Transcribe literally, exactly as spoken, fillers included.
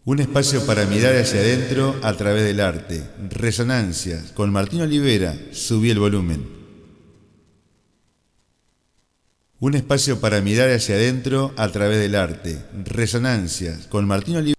Un espacio para mirar hacia adentro a través del arte. Resonancias. Con Martín Olivera. Subí el volumen. Un espacio para mirar hacia adentro a través del arte. Resonancias. Con Martín Olivera.